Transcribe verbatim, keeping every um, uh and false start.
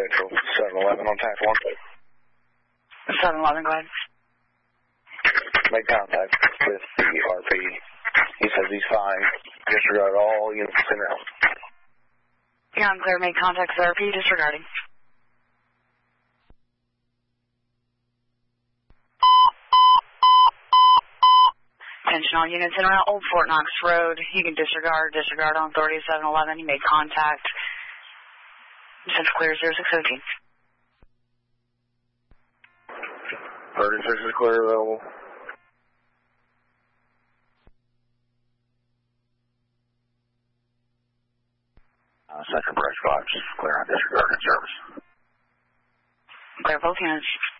Central, seven eleven on tax one. seven eleven, go ahead. Make contact with the R P. He says he's fine. Disregard all units in route. Yeah, I'm clear. Make contact with R P, disregarding. Attention all units in route, Old Fort Knox Road. You can disregard, disregard on authority seven eleven. You made contact. Central clear zero six zero two. thirty-six is clear available. Uh, second brush box, clear on disregard in service. Clear both units.